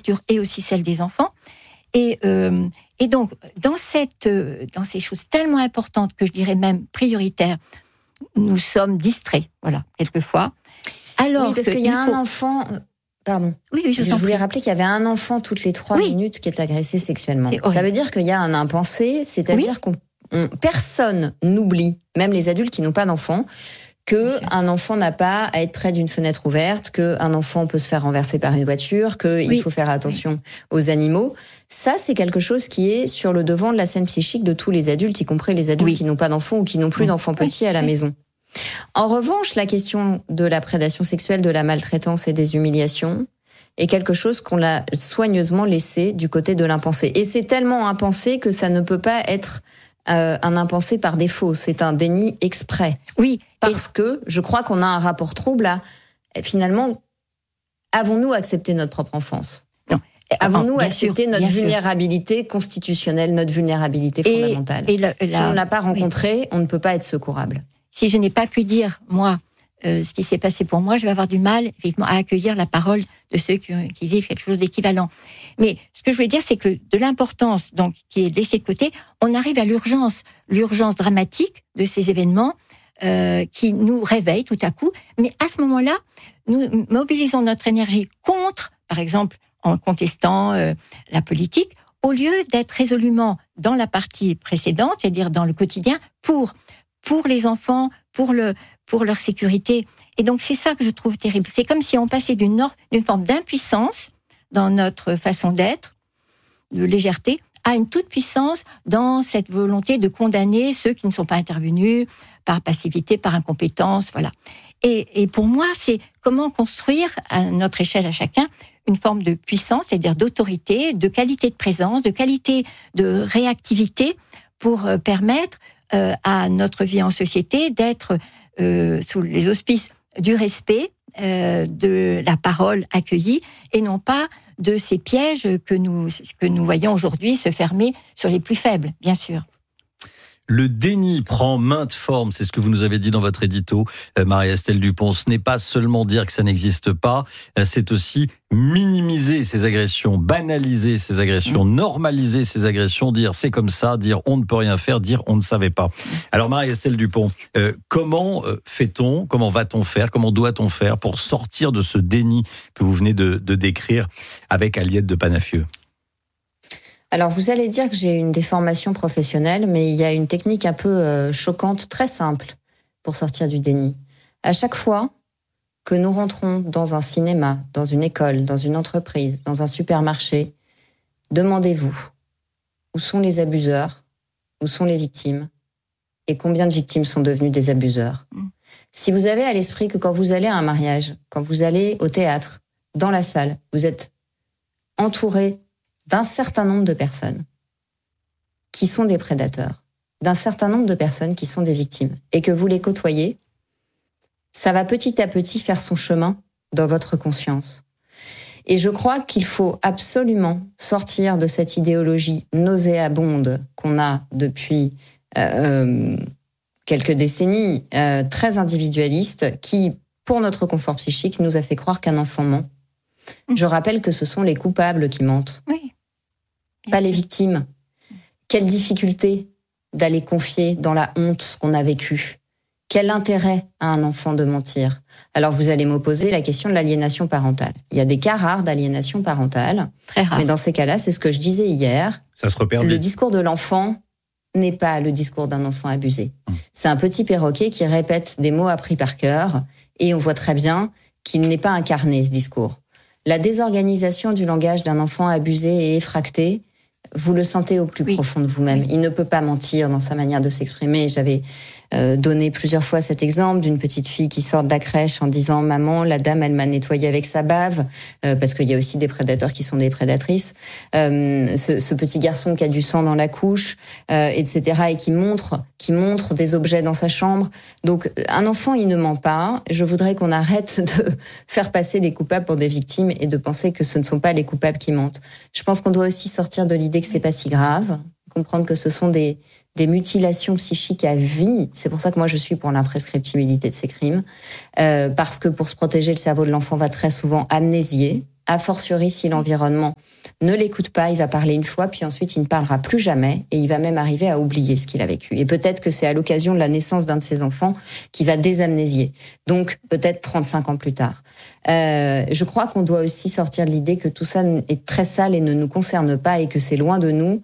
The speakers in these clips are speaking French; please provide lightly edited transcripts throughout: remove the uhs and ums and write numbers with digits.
couverture et aussi celle des enfants. Et donc, dans ces choses tellement importantes, que je dirais même prioritaires, nous sommes distraits, voilà, quelquefois. Alors parce qu'il y a un enfant... Pardon. Oui, je voulais rappeler qu'il y avait un enfant toutes les 3 minutes qui est agressé sexuellement. Ça veut dire qu'il y a un impensé, c'est-à-dire personne n'oublie, même les adultes qui n'ont pas d'enfants, qu'un enfant n'a pas à être près d'une fenêtre ouverte, qu'un enfant peut se faire renverser par une voiture, qu'il faut faire attention aux animaux. Ça, c'est quelque chose qui est sur le devant de la scène psychique de tous les adultes, y compris les adultes qui n'ont pas d'enfants ou qui n'ont plus d'enfants petits à la maison. En revanche, la question de la prédation sexuelle, de la maltraitance et des humiliations est quelque chose qu'on a soigneusement laissé du côté de l'impensé. Et c'est tellement impensé que ça ne peut pas être un impensé par défaut. C'est un déni exprès. Oui. Parce que je crois qu'on a un rapport trouble à, finalement, avons-nous accepté notre propre enfance ? Non. Avons-nous accepté notre vulnérabilité constitutionnelle, notre vulnérabilité fondamentale ? Si on ne l'a pas rencontrée, on ne peut pas être secourable. Si je n'ai pas pu dire, moi, ce qui s'est passé pour moi, je vais avoir du mal, effectivement, à accueillir la parole de ceux qui vivent quelque chose d'équivalent. Mais ce que je voulais dire, c'est que de l'importance, donc, qui est laissée de côté, on arrive à l'urgence dramatique de ces événements qui nous réveillent tout à coup. Mais à ce moment-là, nous mobilisons notre énergie contre, par exemple, en contestant la politique, au lieu d'être résolument dans la partie précédente, c'est-à-dire dans le quotidien, pour les enfants, pour leur sécurité. Et donc, c'est ça que je trouve terrible. C'est comme si on passait d'une forme d'impuissance dans notre façon d'être, de légèreté, à une toute puissance dans cette volonté de condamner ceux qui ne sont pas intervenus par passivité, par incompétence, voilà. Et pour moi, c'est comment construire, à notre échelle à chacun, une forme de puissance, c'est-à-dire d'autorité, de qualité de présence, de qualité de réactivité, pour permettre à notre vie en société d'être sous les auspices du respect, de la parole accueillie, et non pas de ces pièges que nous voyons aujourd'hui se fermer sur les plus faibles, bien sûr. Le déni prend maintes formes, c'est ce que vous nous avez dit dans votre édito, Marie-Estelle Dupont. Ce n'est pas seulement dire que ça n'existe pas, c'est aussi minimiser ces agressions, banaliser ces agressions, normaliser ces agressions, dire c'est comme ça, dire on ne peut rien faire, dire on ne savait pas. Alors Marie-Estelle Dupont, comment fait-on, comment va-t-on faire, comment doit-on faire pour sortir de ce déni que vous venez de décrire avec Aliette de Panafieux ? Alors, vous allez dire que j'ai une déformation professionnelle, mais il y a une technique un peu choquante, très simple, pour sortir du déni. À chaque fois que nous rentrons dans un cinéma, dans une école, dans une entreprise, dans un supermarché, demandez-vous, où sont les abuseurs, où sont les victimes, et combien de victimes sont devenues des abuseurs. Si vous avez à l'esprit que quand vous allez à un mariage, quand vous allez au théâtre, dans la salle, vous êtes entouré d'un certain nombre de personnes qui sont des prédateurs, d'un certain nombre de personnes qui sont des victimes, et que vous les côtoyez, ça va petit à petit faire son chemin dans votre conscience. Et je crois qu'il faut absolument sortir de cette idéologie nauséabonde qu'on a depuis quelques décennies, très individualiste, qui, pour notre confort psychique, nous a fait croire qu'un enfant ment. Je rappelle que ce sont les coupables qui mentent. Oui. Pas les victimes. Quelle difficulté d'aller confier dans la honte ce qu'on a vécu. Quel intérêt a un enfant de mentir ? Alors vous allez m'opposer la question de l'aliénation parentale. Il y a des cas rares d'aliénation parentale. Très rare. Mais dans ces cas-là, c'est ce que je disais hier. Ça se repère vite. Le discours de l'enfant n'est pas le discours d'un enfant abusé. C'est un petit perroquet qui répète des mots appris par cœur, et on voit très bien qu'il n'est pas incarné, ce discours. La désorganisation du langage d'un enfant abusé et effracté, vous le sentez au plus profond de vous-même. Il ne peut pas mentir dans sa manière de s'exprimer. J'avais donné plusieurs fois cet exemple d'une petite fille qui sort de la crèche en disant « Maman, la dame, elle m'a nettoyé avec sa bave », parce qu'il y a aussi des prédateurs qui sont des prédatrices. Ce petit garçon qui a du sang dans la couche, etc., et qui montre des objets dans sa chambre. Donc, un enfant, il ne ment pas. Je voudrais qu'on arrête de faire passer les coupables pour des victimes et de penser que ce ne sont pas les coupables qui mentent. Je pense qu'on doit aussi sortir de l'idée que c'est pas si grave, comprendre que ce sont des mutilations psychiques à vie. C'est pour ça que moi, je suis pour l'imprescriptibilité de ces crimes. Parce que pour se protéger, le cerveau de l'enfant va très souvent amnésier. A fortiori, si l'environnement ne l'écoute pas, il va parler une fois, puis ensuite il ne parlera plus jamais, et il va même arriver à oublier ce qu'il a vécu. Et peut-être que c'est à l'occasion de la naissance d'un de ses enfants qu'il va désamnésier. Donc peut-être 35 ans plus tard. Je crois qu'on doit aussi sortir de l'idée que tout ça est très sale et ne nous concerne pas, et que c'est loin de nous,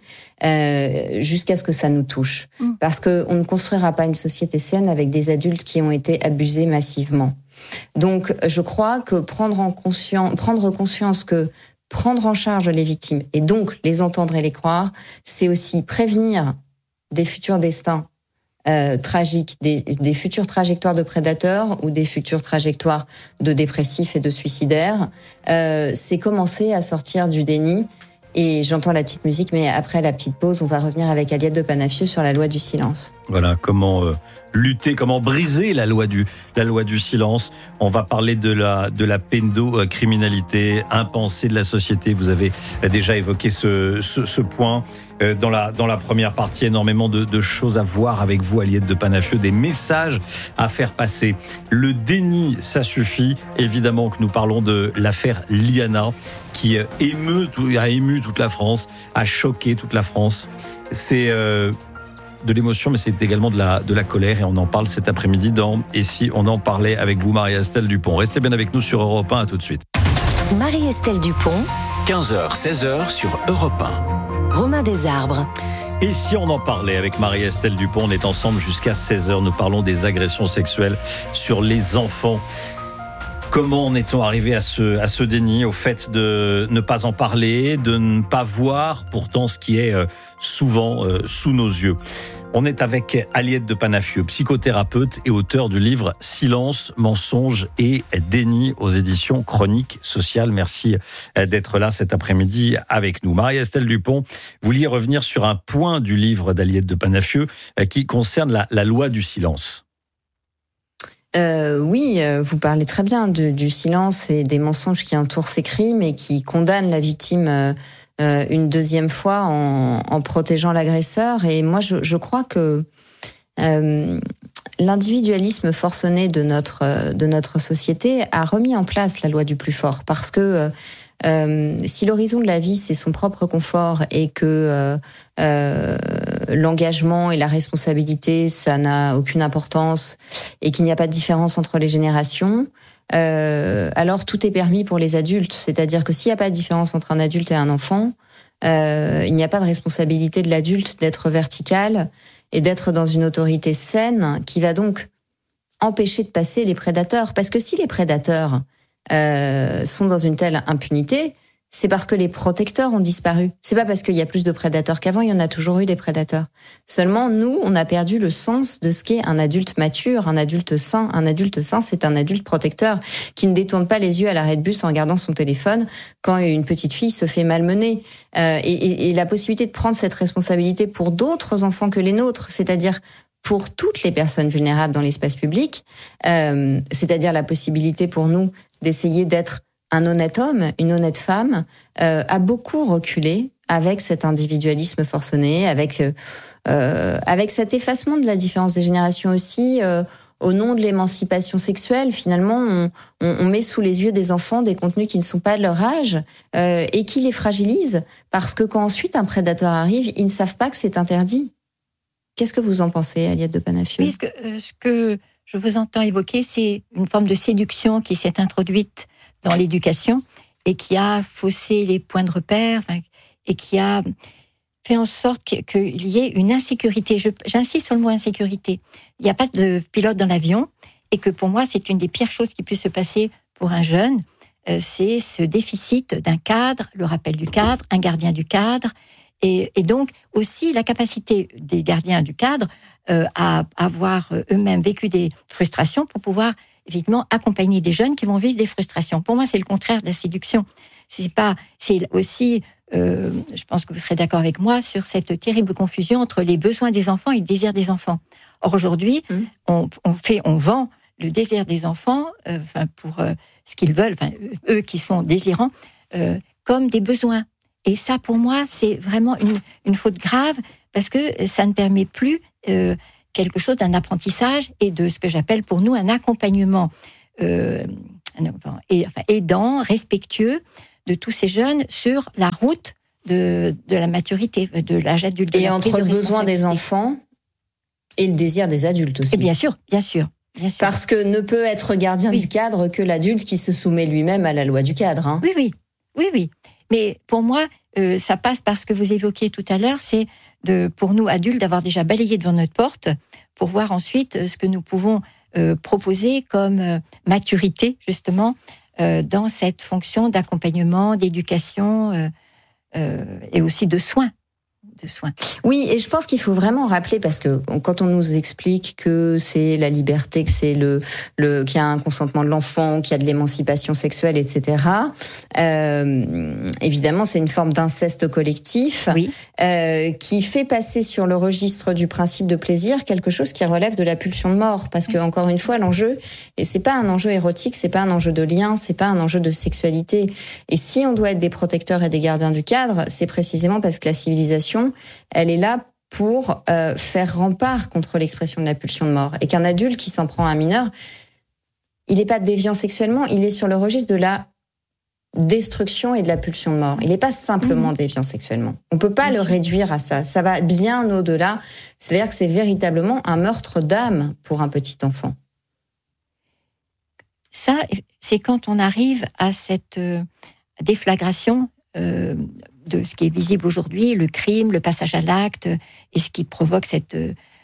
jusqu'à ce que ça nous touche. Parce qu'on ne construira pas une société saine avec des adultes qui ont été abusés massivement. Donc, je crois que prendre conscience que prendre en charge les victimes, et donc les entendre et les croire, c'est aussi prévenir des futurs destins tragiques, des futures trajectoires de prédateurs ou des futures trajectoires de dépressifs et de suicidaires. C'est commencer à sortir du déni. Et j'entends la petite musique, mais après la petite pause, on va revenir avec Aliette de Panafieux sur la loi du silence. Voilà, comment lutter, comment briser la loi du silence. On va parler de la pédocriminalité, impensée de la société. Vous avez déjà évoqué ce point dans la première partie. Énormément de choses à voir avec vous, Aliette de Panafieux, des messages à faire passer. Le déni, ça suffit. Évidemment que nous parlons de l'affaire Liana, qui a ému toute la France, a choqué toute la France. C'est de l'émotion, mais c'est également de la colère, et on en parle cet après-midi dans « Et si on en parlait » avec vous, Marie-Estelle Dupont. Restez bien avec nous sur Europe 1, à tout de suite. Marie-Estelle Dupont, 15h, 16h sur Europe 1. Romain Desarbres. Et si on en parlait avec Marie-Estelle Dupont, on est ensemble jusqu'à 16h. Nous parlons des agressions sexuelles sur les enfants. Comment en est-on arrivé à ce déni, au fait de ne pas en parler, de ne pas voir pourtant ce qui est souvent sous nos yeux? On est avec Aliette de Panafieux, psychothérapeute et auteur du livre « Silence, mensonge et déni » aux éditions Chroniques Sociales. Merci d'être là cet après-midi avec nous. Marie-Estelle Dupont, vous vouliez revenir sur un point du livre d'Aliette de Panafieux qui concerne la loi du silence. Oui, vous parlez très bien du silence et des mensonges qui entourent ces crimes et qui condamnent la victime une deuxième fois en protégeant l'agresseur. Et moi, je crois que l'individualisme forcené de notre société a remis en place la loi du plus fort, parce que si l'horizon de la vie c'est son propre confort et que l'engagement et la responsabilité ça n'a aucune importance et qu'il n'y a pas de différence entre les générations, alors tout est permis pour les adultes. C'est-à-dire que s'il n'y a pas de différence entre un adulte et un enfant, il n'y a pas de responsabilité de l'adulte d'être vertical et d'être dans une autorité saine qui va donc empêcher de passer les prédateurs. Parce que si les prédateurs sont dans une telle impunité, c'est parce que les protecteurs ont disparu. C'est pas parce qu'il y a plus de prédateurs qu'avant, il y en a toujours eu des prédateurs. Seulement, nous, on a perdu le sens de ce qu'est un adulte mature, un adulte sain. Un adulte sain, c'est un adulte protecteur qui ne détourne pas les yeux à l'arrêt de bus en regardant son téléphone quand une petite fille se fait malmener. Et la possibilité de prendre cette responsabilité pour d'autres enfants que les nôtres, c'est-à-dire pour toutes les personnes vulnérables dans l'espace public, c'est-à-dire la possibilité pour nous d'essayer d'être un honnête homme, une honnête femme, a beaucoup reculé avec cet individualisme forcené, avec cet effacement de la différence des générations aussi, au nom de l'émancipation sexuelle. Finalement, on met sous les yeux des enfants des contenus qui ne sont pas de leur âge et qui les fragilisent, parce que quand ensuite un prédateur arrive, ils ne savent pas que c'est interdit. Qu'est-ce que vous en pensez, Aliette de Panafieux ? Oui, ce que je vous entends évoquer, c'est une forme de séduction qui s'est introduite dans l'éducation et qui a faussé les points de repère, et qui a fait en sorte qu'il y ait une insécurité. J'insiste sur le mot insécurité. Il n'y a pas de pilote dans l'avion, et que pour moi, c'est une des pires choses qui puisse se passer pour un jeune. C'est ce déficit d'un cadre, le rappel du cadre, un gardien du cadre, et donc aussi la capacité des gardiens du cadre à avoir eux-mêmes vécu des frustrations pour pouvoir évidemment accompagner des jeunes qui vont vivre des frustrations. Pour moi, c'est le contraire de la séduction. C'est aussi, je pense que vous serez d'accord avec moi, sur cette terrible confusion entre les besoins des enfants et le désir des enfants. Or, aujourd'hui, on vend le désir des enfants, pour ce qu'ils veulent, eux qui sont désirants, comme des besoins. Et ça, pour moi, c'est vraiment une faute grave, parce que ça ne permet plus quelque chose d'un apprentissage et de ce que j'appelle pour nous un accompagnement aidant, respectueux de tous ces jeunes sur la route de la maturité, de l'âge adulte. Et entre le besoin des enfants et le désir des adultes aussi. Et bien sûr. Parce que ne peut être gardien du cadre que l'adulte qui se soumet lui-même à la loi du cadre. Hein. Oui. Mais pour moi, ça passe par ce que vous évoquiez tout à l'heure, c'est pour nous adultes d'avoir déjà balayé devant notre porte pour voir ensuite ce que nous pouvons proposer comme maturité, justement, dans cette fonction d'accompagnement, d'éducation et aussi de soins. Oui, et je pense qu'il faut vraiment rappeler, parce que quand on nous explique que c'est la liberté, que c'est qu'il y a un consentement de l'enfant, qu'il y a de l'émancipation sexuelle, etc. Évidemment, c'est une forme d'inceste collectif qui fait passer sur le registre du principe de plaisir quelque chose qui relève de la pulsion de mort. Parce que encore une fois, l'enjeu, et c'est pas un enjeu érotique, c'est pas un enjeu de lien, c'est pas un enjeu de sexualité. Et si on doit être des protecteurs et des gardiens du cadre, c'est précisément parce que la civilisation, elle est là pour faire rempart contre l'expression de la pulsion de mort. Et qu'un adulte qui s'en prend à un mineur, il n'est pas déviant sexuellement, il est sur le registre de la destruction et de la pulsion de mort. Il n'est pas simplement déviant sexuellement. On ne peut pas le réduire à ça. Ça va bien au-delà. C'est-à-dire que c'est véritablement un meurtre d'âme pour un petit enfant. Ça, c'est quand on arrive à cette déflagration de ce qui est visible aujourd'hui, le crime, le passage à l'acte, et ce qui provoque cette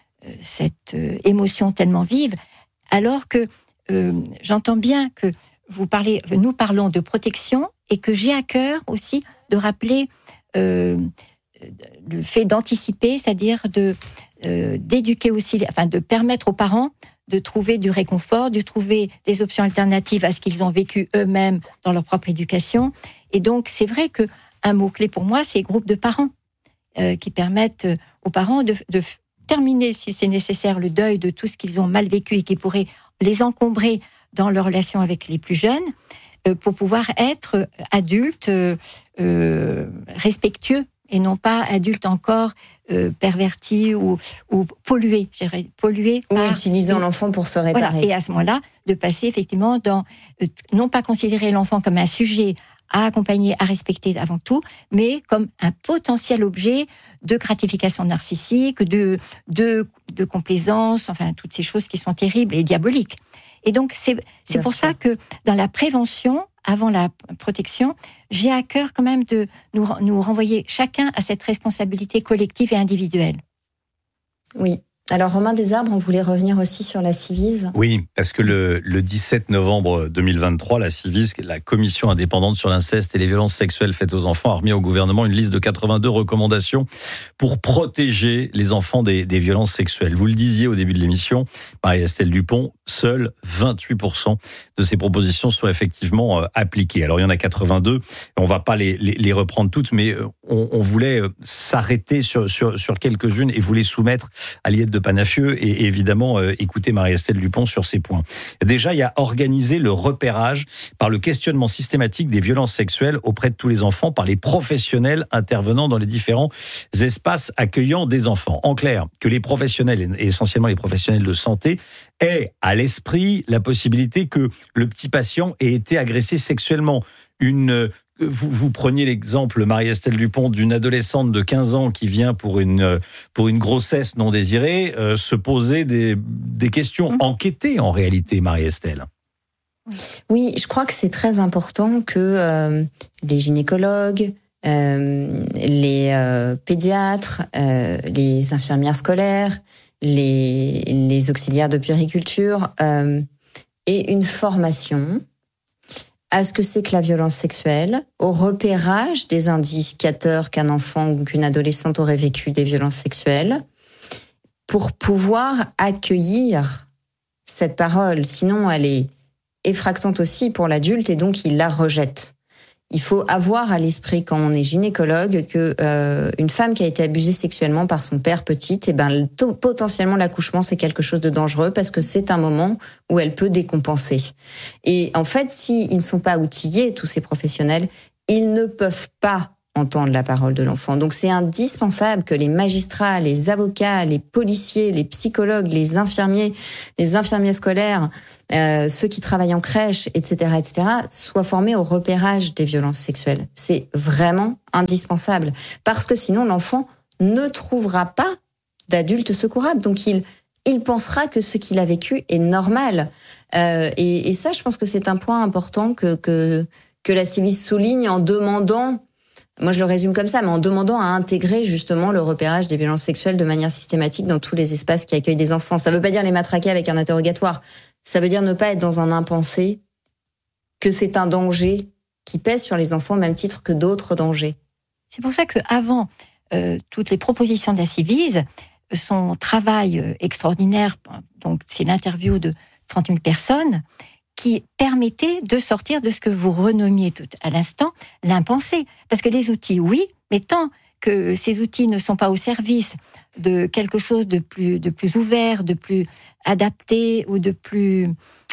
émotion tellement vive, alors que j'entends bien que nous parlons de protection et que j'ai à cœur aussi de rappeler le fait d'anticiper, c'est-à-dire d'éduquer aussi, de permettre aux parents de trouver du réconfort, de trouver des options alternatives à ce qu'ils ont vécu eux-mêmes dans leur propre éducation. Et donc, c'est vrai que un mot-clé pour moi, c'est groupe de parents qui permettent aux parents de terminer, si c'est nécessaire, le deuil de tout ce qu'ils ont mal vécu et qui pourrait les encombrer dans leur relation avec les plus jeunes, pour pouvoir être adultes respectueux et non pas adultes encore pervertis ou pollués. Ou utilisant l'enfant pour se réparer. Voilà. Et à ce moment-là, de passer effectivement dans non pas considérer l'enfant comme un sujet à accompagner, à respecter avant tout, mais comme un potentiel objet de gratification narcissique, de complaisance, enfin toutes ces choses qui sont terribles et diaboliques. Et donc c'est pour ça que dans la prévention, avant la protection, j'ai à cœur quand même de nous renvoyer chacun à cette responsabilité collective et individuelle. Oui. Alors, Romain Desarbres, on voulait revenir aussi sur la Civise. Oui, parce que le 17 novembre 2023, la Civise, la Commission indépendante sur l'inceste et les violences sexuelles faites aux enfants, a remis au gouvernement une liste de 82 recommandations pour protéger les enfants des violences sexuelles. Vous le disiez au début de l'émission, Marie-Estelle Dupont, seuls 28% de ces propositions sont effectivement appliquées. Alors, il y en a 82, on ne va pas les reprendre toutes, mais on voulait s'arrêter sur quelques-unes et vous les soumettre à l'aide de Panafieux et évidemment écouter Marie-Estelle Dupont sur ces points. Déjà, il y a organisé le repérage par le questionnement systématique des violences sexuelles auprès de tous les enfants par les professionnels intervenant dans les différents espaces accueillant des enfants. En clair, que les professionnels, et essentiellement les professionnels de santé, aient à l'esprit la possibilité que le petit patient ait été agressé sexuellement. Vous preniez l'exemple, Marie-Estelle Dupont, d'une adolescente de 15 ans qui vient pour une grossesse non désirée, se poser des questions, enquêter en réalité, Marie-Estelle. Oui, je crois que c'est très important que les gynécologues, les pédiatres, les infirmières scolaires, les auxiliaires de puériculture aient une formation à ce que c'est que la violence sexuelle, au repérage des indicateurs qu'un enfant ou qu'une adolescente aurait vécu des violences sexuelles, pour pouvoir accueillir cette parole. Sinon, elle est effractante aussi pour l'adulte et donc il la rejette. Il faut avoir à l'esprit, quand on est gynécologue, que une femme qui a été abusée sexuellement par son père petite, potentiellement l'accouchement c'est quelque chose de dangereux parce que c'est un moment où elle peut décompenser. Et en fait, s'ils ne sont pas outillés, tous ces professionnels, ils ne peuvent pas entendre la parole de l'enfant. Donc c'est indispensable que les magistrats, les avocats, les policiers, les psychologues, les infirmiers scolaires, ceux qui travaillent en crèche, etc., soient formés au repérage des violences sexuelles. C'est vraiment indispensable. Parce que sinon, l'enfant ne trouvera pas d'adulte secourable. Donc il pensera que ce qu'il a vécu est normal. Et ça, je pense que c'est un point important que la Civis souligne en demandant, moi je le résume comme ça, mais en demandant à intégrer justement le repérage des violences sexuelles de manière systématique dans tous les espaces qui accueillent des enfants. Ça ne veut pas dire les matraquer avec un interrogatoire. Ça veut dire ne pas être dans un impensé que c'est un danger qui pèse sur les enfants au même titre que d'autres dangers. C'est pour ça qu'avant toutes les propositions de la Civis, son travail extraordinaire, donc c'est l'interview de 30 000 personnes, qui permettait de sortir de ce que vous renommiez tout à l'instant, l'impensé. Parce que les outils, oui, mais tant que ces outils ne sont pas au service de quelque chose de plus ouvert, de plus adapté ou de plus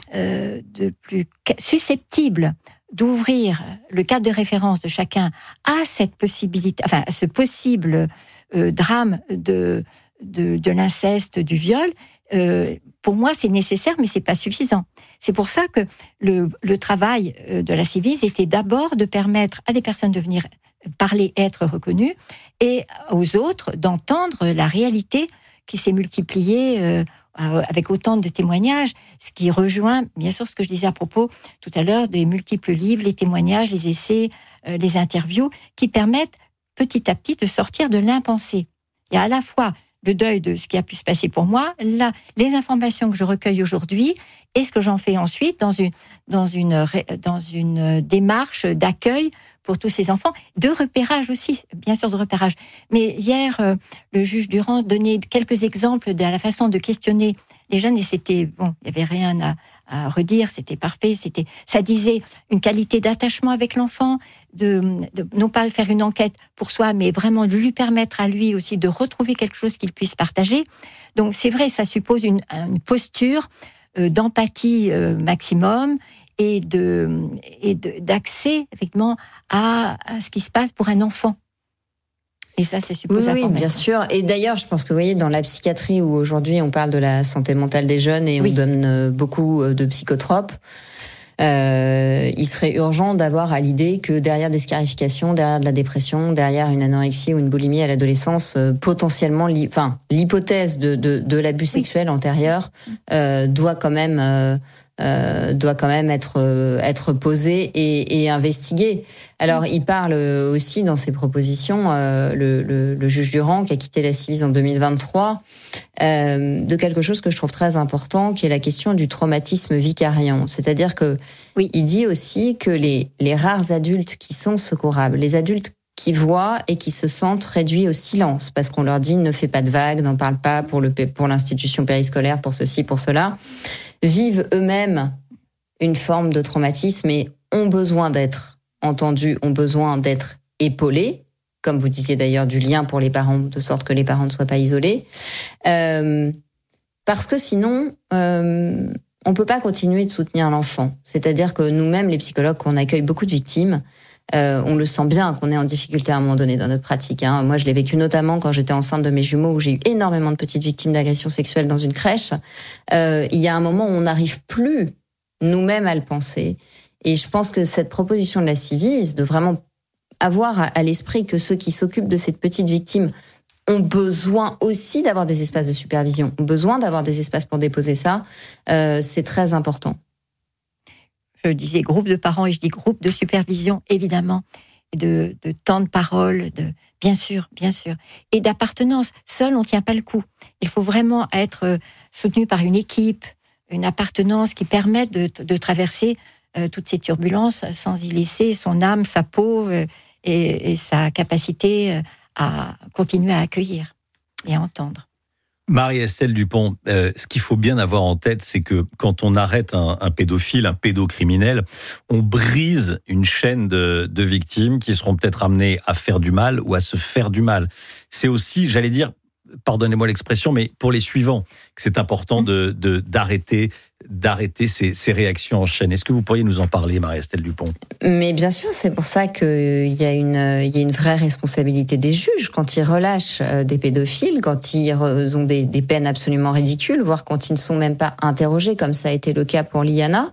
susceptible d'ouvrir le cadre de référence de chacun à cette possibilité, enfin à ce possible drame de l'inceste, du viol, pour moi, c'est nécessaire, mais c'est pas suffisant. C'est pour ça que le travail de la Civis était d'abord de permettre à des personnes de venir parler, être reconnues, et aux autres d'entendre la réalité qui s'est multipliée avec autant de témoignages, ce qui rejoint, bien sûr, ce que je disais à propos tout à l'heure des multiples livres, les témoignages, les essais, les interviews, qui permettent petit à petit de sortir de l'impensé. Il y a à la fois le deuil de ce qui a pu se passer pour moi, là, les informations que je recueille aujourd'hui et ce que j'en fais ensuite dans une démarche d'accueil pour tous ces enfants, de repérage aussi, bien sûr de repérage. Mais hier, le juge Durand donnait quelques exemples de la façon de questionner les jeunes et c'était, bon, il n'y avait rien à redire, c'était parfait, ça disait une qualité d'attachement avec l'enfant, de non pas faire une enquête pour soi, mais vraiment de lui permettre à lui aussi de retrouver quelque chose qu'il puisse partager. Donc c'est vrai, ça suppose une posture d'empathie maximum et d'accès effectivement à ce qui se passe pour un enfant. Et ça suppose la formation. Oui, bien sûr. Et d'ailleurs, je pense que vous voyez, dans la psychiatrie où aujourd'hui on parle de la santé mentale des jeunes et on donne beaucoup de psychotropes, il serait urgent d'avoir à l'idée que derrière des scarifications, derrière de la dépression, derrière une anorexie ou une boulimie à l'adolescence, potentiellement, l'hypothèse de l'abus sexuel antérieur doit quand même être posée et investiguée. Alors, il parle aussi dans ses propositions, le juge Durand, qui a quitté la Civis en 2023, de quelque chose que je trouve très important, qui est la question du traumatisme vicariant. C'est-à-dire que il dit aussi que les rares adultes qui sont secourables, les adultes qui voient et qui se sentent réduits au silence, parce qu'on leur dit ne fais pas de vagues, n'en parle pas pour l'institution périscolaire, pour ceci, pour cela, vivent eux-mêmes une forme de traumatisme et ont besoin d'être entendus, ont besoin d'être épaulés, comme vous disiez d'ailleurs du lien pour les parents, de sorte que les parents ne soient pas isolés, parce que sinon, on peut pas continuer de soutenir l'enfant. C'est-à-dire que nous-mêmes, les psychologues, qu'on accueille beaucoup de victimes, on le sent bien qu'on est en difficulté à un moment donné dans notre pratique. Moi, je l'ai vécu notamment quand j'étais enceinte de mes jumeaux, où j'ai eu énormément de petites victimes d'agressions sexuelles dans une crèche. Il y a un moment où on n'arrive plus nous-mêmes à le penser. Et je pense que cette proposition de la Civis, de vraiment avoir à l'esprit que ceux qui s'occupent de cette petite victime ont besoin aussi d'avoir des espaces de supervision, ont besoin d'avoir des espaces pour déposer ça, c'est très important. Je disais groupe de parents et je dis groupe de supervision, évidemment, de temps de parole, bien sûr, et d'appartenance. Seul, on ne tient pas le coup. Il faut vraiment être soutenu par une équipe, une appartenance qui permette de traverser toutes ces turbulences sans y laisser son âme, sa peau et sa capacité à continuer à accueillir et à entendre. Marie-Estelle Dupont, ce qu'il faut bien avoir en tête, c'est que quand on arrête un pédophile, un pédocriminel, on brise une chaîne de victimes qui seront peut-être amenées à faire du mal ou à se faire du mal. C'est aussi, j'allais dire, pardonnez-moi l'expression, mais pour les suivants, que c'est important d'arrêter ces réactions en chaîne. Est-ce que vous pourriez nous en parler, Marie-Estelle Dupont ? Mais bien sûr, c'est pour ça qu'il y a une vraie responsabilité des juges quand ils relâchent des pédophiles, quand ils ont des peines absolument ridicules, voire quand ils ne sont même pas interrogés, comme ça a été le cas pour Liana.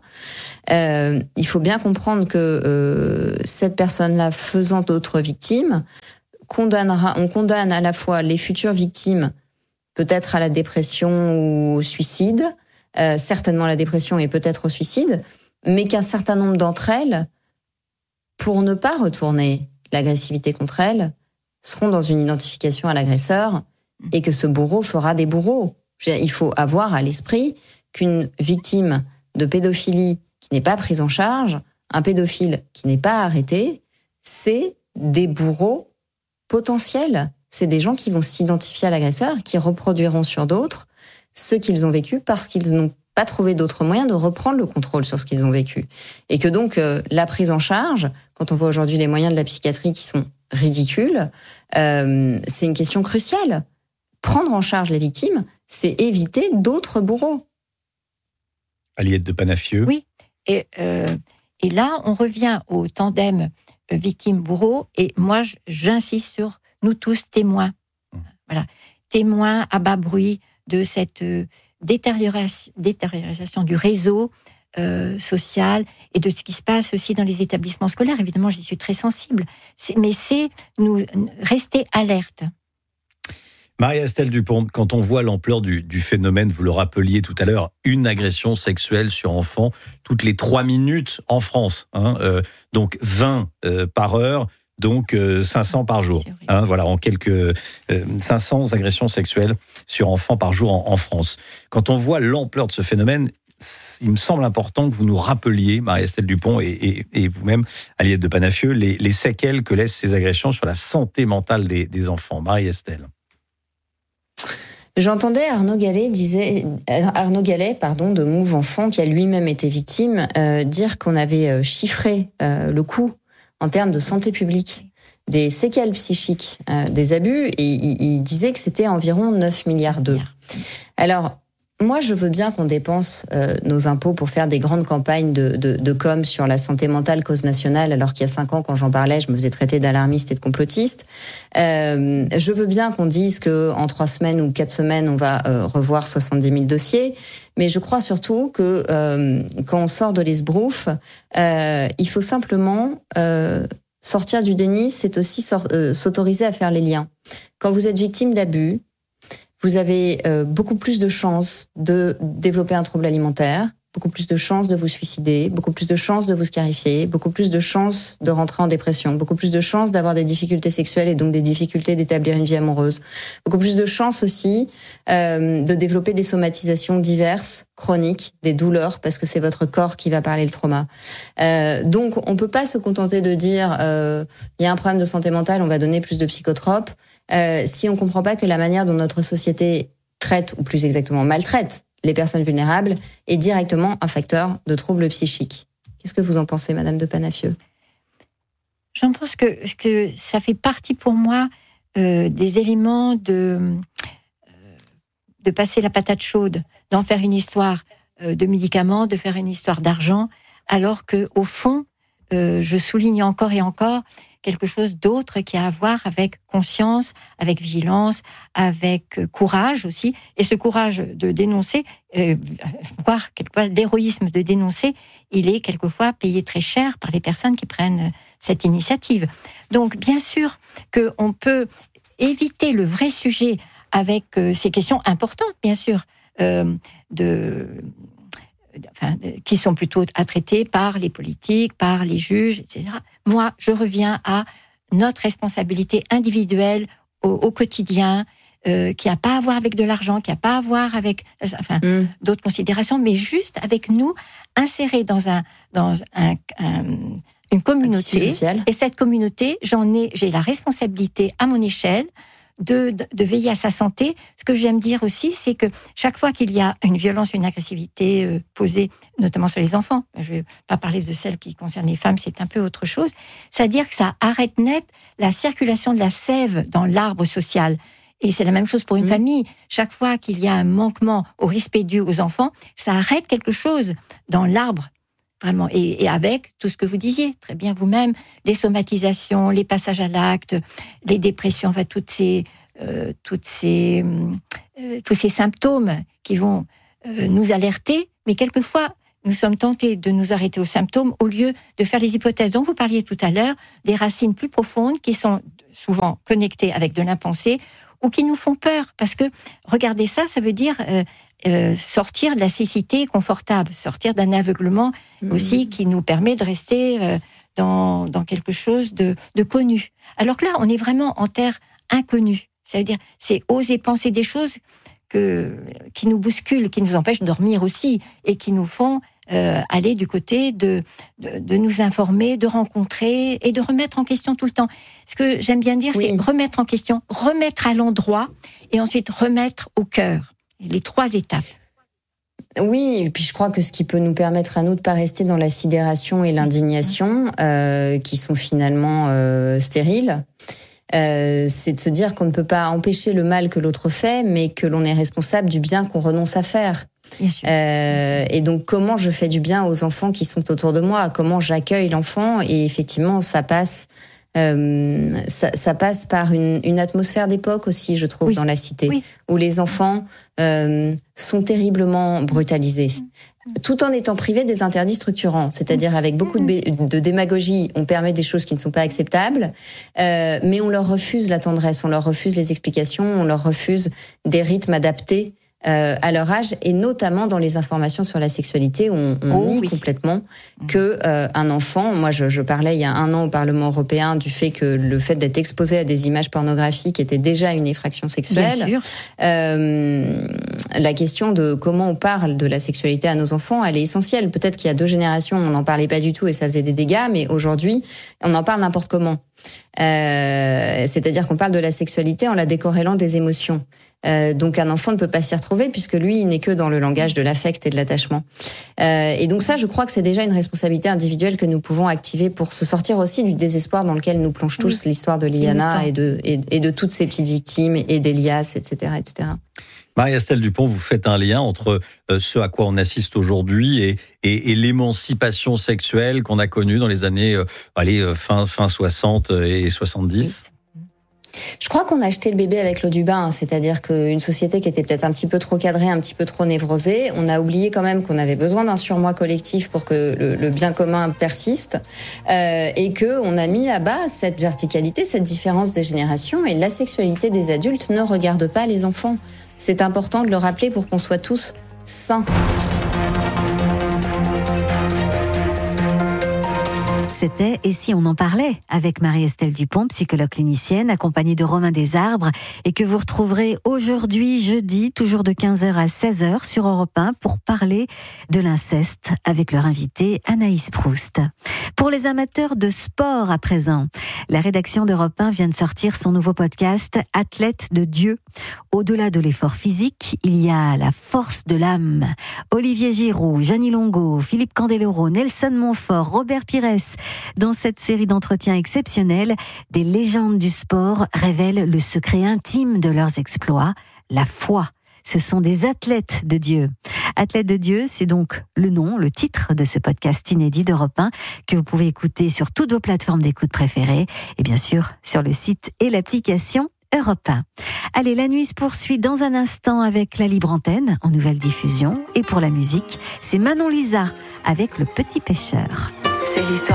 Il faut bien comprendre que cette personne-là, faisant d'autres victimes, on condamne à la fois les futures victimes, peut-être à la dépression ou au suicide, certainement à la dépression et peut-être au suicide, mais qu'un certain nombre d'entre elles, pour ne pas retourner l'agressivité contre elles, seront dans une identification à l'agresseur et que ce bourreau fera des bourreaux. Il faut avoir à l'esprit qu'une victime de pédophilie qui n'est pas prise en charge, un pédophile qui n'est pas arrêté, c'est des bourreaux potentiels. C'est des gens qui vont s'identifier à l'agresseur, qui reproduiront sur d'autres ce qu'ils ont vécu parce qu'ils n'ont pas trouvé d'autres moyens de reprendre le contrôle sur ce qu'ils ont vécu. Et que donc, la prise en charge, quand on voit aujourd'hui les moyens de la psychiatrie qui sont ridicules, c'est une question cruciale. Prendre en charge les victimes, c'est éviter d'autres bourreaux. Aliette de Panafieux. Oui, et là, on revient au tandem victime-bourreau, et moi, j'insiste sur nous tous témoins. Voilà, témoins à bas bruit de cette détérioration du réseau social et de ce qui se passe aussi dans les établissements scolaires. Évidemment, j'y suis très sensible, mais c'est nous rester alertes. Marie-Estelle Dupont, quand on voit l'ampleur du phénomène, vous le rappeliez tout à l'heure, une agression sexuelle sur enfant toutes les 3 minutes en France, donc 20 par heure, donc 500 par jour. Voilà, en quelques 500 agressions sexuelles sur enfants par jour en France. Quand on voit l'ampleur de ce phénomène, il me semble important que vous nous rappeliez, Marie-Estelle Dupont et vous-même, Aliette de Panafieux, les séquelles que laissent ces agressions sur la santé mentale des enfants. Marie-Estelle. J'entendais Arnaud Gallet de Move Enfant, qui a lui-même été victime, dire qu'on avait chiffré le coût en termes de santé publique des séquelles psychiques des abus, et il disait que c'était environ 9 milliards d'euros. Alors, moi, je veux bien qu'on dépense nos impôts pour faire des grandes campagnes de com sur la santé mentale, cause nationale, alors qu'il y a 5 ans, quand j'en parlais, je me faisais traiter d'alarmiste et de complotiste. Je veux bien qu'on dise qu'en 3 semaines ou 4 semaines, on va revoir 70 000 dossiers. Mais je crois surtout que quand on sort de l'esbrouf, il faut simplement sortir du déni, c'est aussi s'autoriser à faire les liens. Quand vous êtes victime d'abus, vous avez beaucoup plus de chances de développer un trouble alimentaire, beaucoup plus de chances de vous suicider, beaucoup plus de chances de vous scarifier, beaucoup plus de chances de rentrer en dépression, beaucoup plus de chances d'avoir des difficultés sexuelles et donc des difficultés d'établir une vie amoureuse, beaucoup plus de chances aussi de développer des somatisations diverses, chroniques, des douleurs, parce que c'est votre corps qui va parler le trauma. Donc on peut pas se contenter de dire il y a un problème de santé mentale, on va donner plus de psychotropes, si on comprend pas que la manière dont notre société traite, ou plus exactement maltraite, les personnes vulnérables est directement un facteur de troubles psychiques. Qu'est-ce que vous en pensez, Madame de Panafieux ? J'en pense que ça fait partie pour moi des éléments de passer la patate chaude, d'en faire une histoire de médicaments, de faire une histoire d'argent, alors que au fond, je souligne encore et encore quelque chose d'autre qui a à voir avec conscience, avec vigilance, avec courage aussi. Et ce courage de dénoncer, voire quelquefois l'héroïsme de dénoncer, il est quelquefois payé très cher par les personnes qui prennent cette initiative. Donc bien sûr qu'on peut éviter le vrai sujet avec ces questions importantes, bien sûr, qui sont plutôt à traiter par les politiques, par les juges, etc. Moi, je reviens à notre responsabilité individuelle au quotidien, qui n'a pas à voir avec de l'argent, qui n'a pas à voir avec d'autres considérations, mais juste avec nous, insérés dans une communauté. Et cette communauté, j'ai la responsabilité à mon échelle de veiller à sa santé. Ce que j'aime dire aussi, c'est que chaque fois qu'il y a une violence, une agressivité posée, notamment sur les enfants, je ne vais pas parler de celle qui concerne les femmes, c'est un peu autre chose, c'est-à-dire que ça arrête net la circulation de la sève dans l'arbre social. Et c'est la même chose pour une famille. Chaque fois qu'il y a un manquement au respect dû aux enfants, ça arrête quelque chose dans l'arbre. Vraiment. Et avec tout ce que vous disiez, très bien vous-même, les somatisations, les passages à l'acte, les dépressions, enfin, tous ces symptômes qui vont nous alerter, mais quelquefois, nous sommes tentés de nous arrêter aux symptômes au lieu de faire les hypothèses dont vous parliez tout à l'heure, des racines plus profondes qui sont souvent connectées avec de l'impensé ou qui nous font peur. Parce que regarder ça, ça veut dire sortir de la cécité confortable, sortir d'un aveuglement aussi qui nous permet de rester dans quelque chose de connu. Alors que là, on est vraiment en terre inconnue. Ça veut dire, c'est oser penser des choses qui nous bousculent, qui nous empêchent de dormir aussi, et qui nous font aller du côté de nous informer, de rencontrer et de remettre en question tout le temps. Ce que j'aime bien dire, c'est remettre en question, remettre à l'endroit, et ensuite remettre au cœur. Les 3 étapes. Oui, et puis je crois que ce qui peut nous permettre à nous de ne pas rester dans la sidération et l'indignation, qui sont finalement stériles, c'est de se dire qu'on ne peut pas empêcher le mal que l'autre fait, mais que l'on est responsable du bien qu'on renonce à faire. Bien sûr. Et donc, comment je fais du bien aux enfants qui sont autour de moi, comment j'accueille l'enfant, et effectivement, ça passe par une atmosphère d'époque aussi, je trouve, dans la cité, où les enfants sont terriblement brutalisés, tout en étant privés des interdits structurants, c'est-à-dire avec beaucoup de démagogie, on permet des choses qui ne sont pas acceptables, mais on leur refuse la tendresse, on leur refuse les explications, on leur refuse des rythmes adaptés à leur âge, et notamment dans les informations sur la sexualité, on nie complètement que un enfant. Moi, je parlais il y a 1 an au Parlement européen du fait que le fait d'être exposé à des images pornographiques était déjà une effraction sexuelle. Bien sûr. La question de comment on parle de la sexualité à nos enfants, elle est essentielle. Peut-être qu'il y a 2 générations, on n'en parlait pas du tout et ça faisait des dégâts, mais aujourd'hui, on en parle n'importe comment. C'est-à-dire qu'on parle de la sexualité en la décorrélant des émotions. Donc un enfant ne peut pas s'y retrouver puisque lui, il n'est que dans le langage de l'affect et de l'attachement. Et donc ça, je crois que c'est déjà une responsabilité individuelle que nous pouvons activer pour se sortir aussi du désespoir dans lequel nous plonge tous l'histoire de Liana et de toutes ces petites victimes et d'Elias, etc., etc. Marie-Estelle Dupont, vous faites un lien entre ce à quoi on assiste aujourd'hui et l'émancipation sexuelle qu'on a connue dans les années fin 60 et 70. Je crois qu'on a acheté le bébé avec l'eau du bain, c'est-à-dire qu'une société qui était peut-être un petit peu trop cadrée, un petit peu trop névrosée, on a oublié quand même qu'on avait besoin d'un surmoi collectif pour que le bien commun persiste, et qu'on a mis à bas cette verticalité, cette différence des générations, et la sexualité des adultes ne regarde pas les enfants. C'est important de le rappeler pour qu'on soit tous sains. C'était « Et si on en parlait ?» avec Marie-Estelle Dupont, psychologue clinicienne, accompagnée de Romain Desarbres, et que vous retrouverez aujourd'hui, jeudi, toujours de 15h à 16h sur Europe 1 pour parler de l'inceste avec leur invité Anaïs Proust. Pour les amateurs de sport à présent, la rédaction d'Europe 1 vient de sortir son nouveau podcast « Athlète de Dieu ». Au-delà de l'effort physique, il y a la force de l'âme. Olivier Giroud, Jeannie Longo, Philippe Candeloro, Nelson Montfort, Robert Pires. Dans cette série d'entretiens exceptionnels, des légendes du sport révèlent le secret intime de leurs exploits, la foi. Ce sont des athlètes de Dieu. Athlètes de Dieu, c'est donc le titre de ce podcast inédit d'Europe 1 que vous pouvez écouter sur toutes vos plateformes d'écoute préférées et bien sûr sur le site et l'application Europe 1. Allez, la nuit se poursuit dans un instant avec la libre antenne en nouvelle diffusion. Et pour la musique, c'est Manon Lisa avec Le Petit Pêcheur. C'est l'histoire.